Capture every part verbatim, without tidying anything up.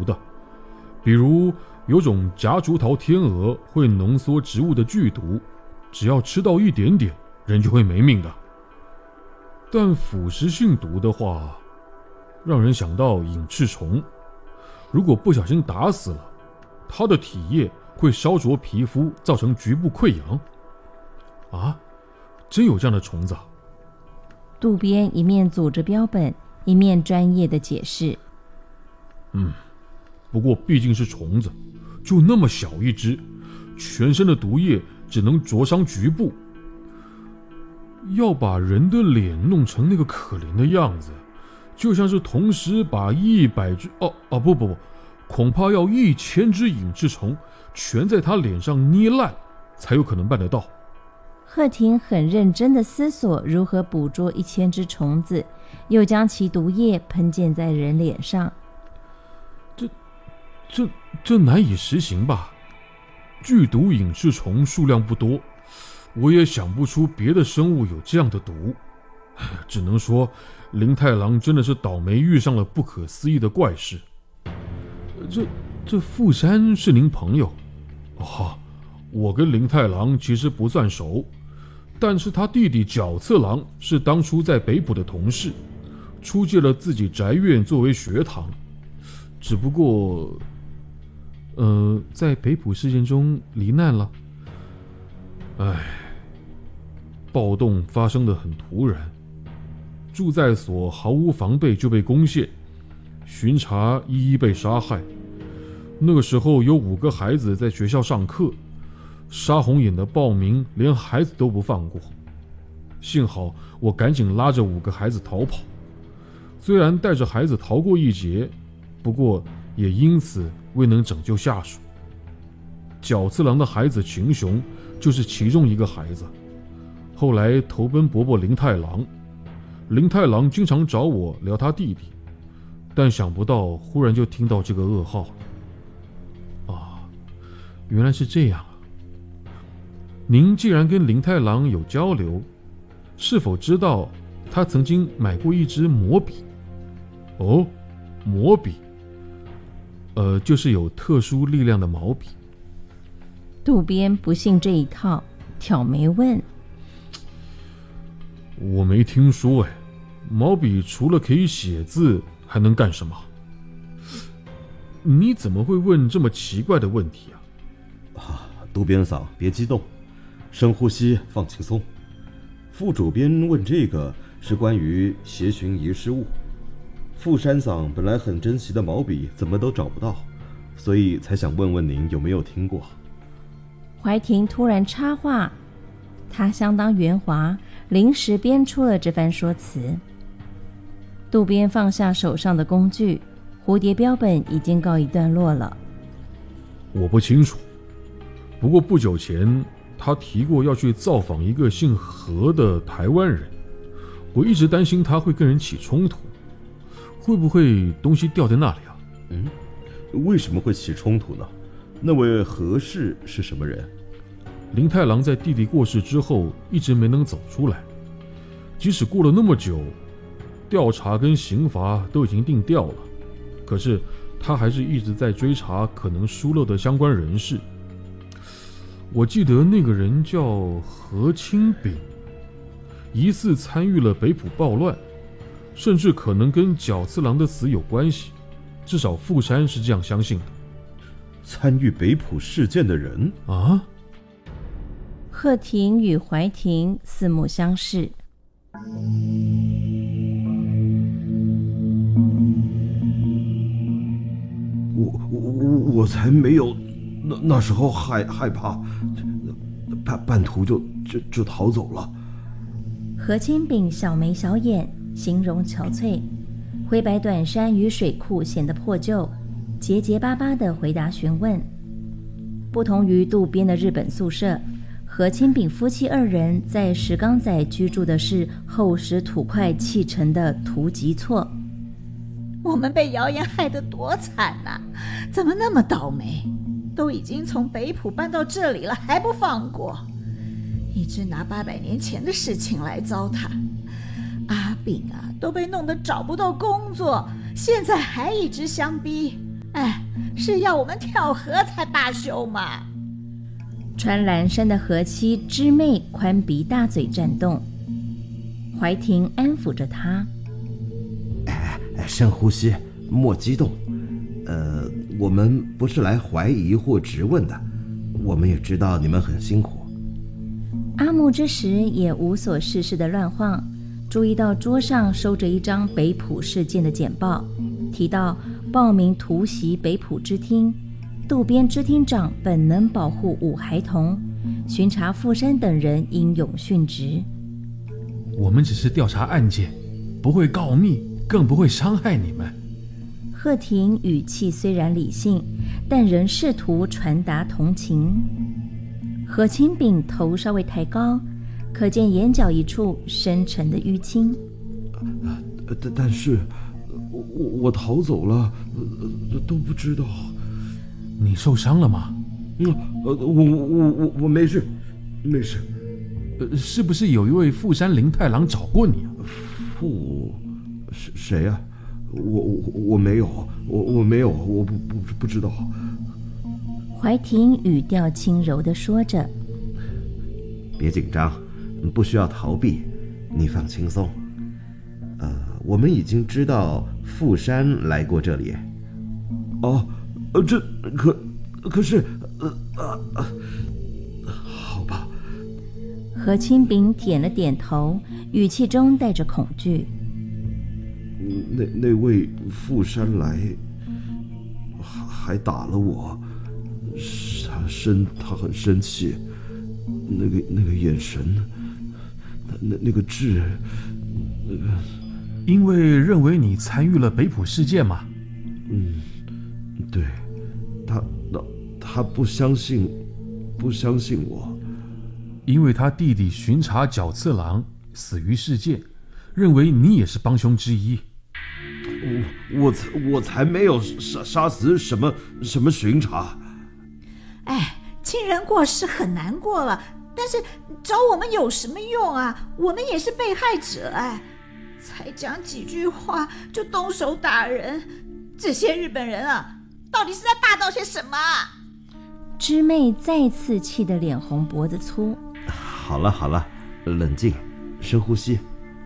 的，比如有种夹竹桃天蛾会浓缩植物的剧毒，只要吃到一点点，人就会没命的。但腐蚀性毒的话，让人想到隐翅虫，如果不小心打死了，它的体液会烧灼皮肤，造成局部溃疡。啊，真有这样的虫子啊！ 渡边一面组着标本，一面专业的解释。 嗯，不过毕竟是虫子，就那么小一只，全身的毒液只能灼伤局部。要把人的脸弄成那个可怜的样子，就像是同时把一百只……哦哦不不不，恐怕要一千只隐翅虫全在他脸上捏烂，才有可能办得到。 贺廷很认真地思索如何捕捉一千只虫子，又将其毒液喷溅在人脸上。 这、这、这难以实行吧？剧毒隐翅虫数量不多，我也想不出别的生物有这样的毒。只能说，林太郎真的是倒霉遇上了不可思议的怪事。这、这富山是您朋友？哦，我跟林太郎其实不算熟。但是他弟弟角次郎是当初在北浦的同事，出借了自己宅院作为学堂，只不过，呃，在北浦事件中罹难了。唉，暴动发生得很突然，住在所毫无防备就被攻陷，巡查一一被杀害。那个时候有五个孩子在学校上课。杀红眼的暴民连孩子都不放过，幸好我赶紧拉着五个孩子逃跑，虽然带着孩子逃过一劫，不过也因此未能拯救下属。角次郎的孩子群雄就是其中一个孩子，后来投奔伯伯林太郎，林太郎经常找我聊他弟弟，但想不到忽然就听到这个噩耗。啊，原来是这样啊！您既然跟林太郎有交流，是否知道他曾经买过一支魔笔？哦，魔笔，呃，就是有特殊力量的毛笔。 渡边不信这一套，挑眉问：“ 我没听说哎，毛笔除了可以写字，还能干什么？你怎么会问这么奇怪的问题啊？” 啊，渡边桑，别激动。深呼吸，放轻松。副主编问这个是关于协寻遗失物。富山桑本来很珍惜的毛笔怎么都找不到，所以才想问问您有没有听过。 怀廷突然插话，他相当圆滑，临时编出了这番说辞。渡边放下手上的工具，蝴蝶标本已经告一段落了。 我不清楚，不过不久前他提过要去造访一个姓何的台湾人，我一直担心他会跟人起冲突，会不会东西掉在那里啊？ 嗯，为什么会起冲突呢？那位何氏是什么人？ 林太郎在弟弟过世之后一直没能走出来，即使过了那么久，调查跟刑罚都已经定调了，可是他还是一直在追查可能疏漏的相关人士。我记得那个人叫何清炳，疑似参与了北浦暴乱，甚至可能跟角次郎的死有关系，至少富山是这样相信的。 参与北浦事件的人啊？ 贺廷与怀廷四目相视。 我我我才没有，那那时候害害怕，半半途就就就逃走了。 何清炳小眉小眼，形容憔悴，灰白短衫与水裤显得破旧，结结巴巴地回答询问。不同于渡边的日本宿舍，何清炳夫妻二人在石冈仔居住的是厚实土块砌成的土吉厝。 我们被谣言害得多惨啊，怎么那么倒霉？都已经从北浦搬到这里了，还不放过，一直拿八百年前的事情来糟蹋。阿炳啊，都被弄得找不到工作，现在还一直相逼， 哎，是要我们跳河才罢休吗？ 穿蓝衫的和妻知妹宽鼻大嘴颤动，怀婷安抚着她： 哎，深呼吸，莫激动。呃，我们不是来怀疑或质问的，我们也知道你们很辛苦。 阿木这时也无所事事的乱晃，注意到桌上收着一张北埔事件的简报，提到报名突袭北埔支厅，渡边支厅长本能保护五孩童，巡查富山等人应永殉职。 我们只是调查案件，不会告密，更不会伤害你们。 贺婷语气虽然理性，但仍试图传达同情。何清炳头稍微抬高，可见眼角一处深沉的淤青。 但但是我我逃走了，都不知道。 你受伤了吗？ 嗯，呃，我我我我没事，没事。 呃，是不是有一位富山林太郎找过你啊？ 富，谁谁呀？我我我没有，我我没有，我不不不知道。 怀婷语调轻柔地说着：“ 别紧张，不需要逃避，你放轻松。呃，我们已经知道富山来过这里。哦，呃，这可可是，呃呃，好吧。” 何清炳点了点头，语气中带着恐惧。 那那位富山来，还还打了我，他生他很生气，那个那个眼神，那那个痣，那个， 因为认为你参与了北埔事件吗？ 嗯，对，他他他不相信，不相信我， 因为他弟弟巡查角次郎死于事件，认为你也是帮凶之一。 我我才我才没有杀杀死什么什么巡查。 哎，亲人过世很难过了，但是找我们有什么用啊？我们也是被害者哎，才讲几句话就动手打人，这些日本人啊，到底是在霸道些什么？ 知妹再次气得脸红脖子粗。 好了好了，冷静，深呼吸。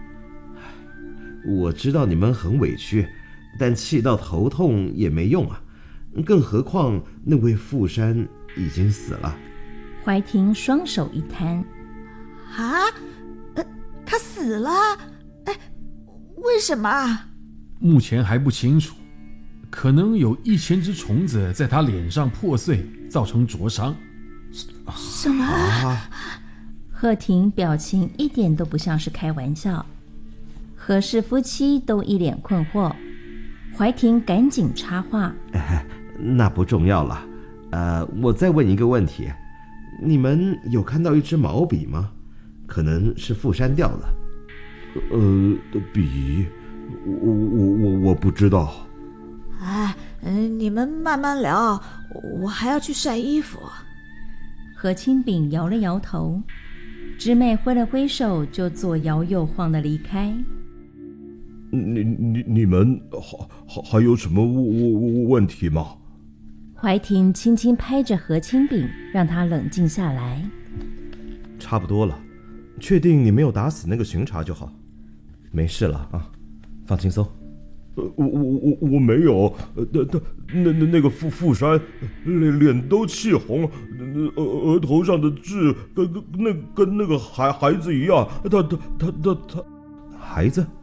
我知道你们很委屈，但气到头痛也没用啊，更何况那位富山已经死了。 怀婷双手一摊： 啊，呃，他死了？哎，为什么？ 目前还不清楚，可能有一千只虫子在他脸上破碎，造成灼伤。 什么？啊、 贺婷表情一点都不像是开玩笑。何氏夫妻都一脸困惑，怀婷赶紧插话：“ 哎，那不重要了。呃，我再问一个问题，你们有看到一支毛笔吗？可能是富山掉的。呃，笔，我我我我不知道。 哎，嗯，你们慢慢聊，我还要去晒衣服。” 何清炳摇了摇头，知妹挥了挥手，就左摇右晃的离开。 你你你们还还还有什么问题吗？ 怀婷轻轻拍着何清炳，让他冷静下来。 差不多了，确定你没有打死那个巡查就好，没事了啊，放轻松。 呃，我我我我没有，那那那那那个富富山脸脸都气红，额额头上的痣跟跟那跟那个孩孩子一样，他他他他他孩子。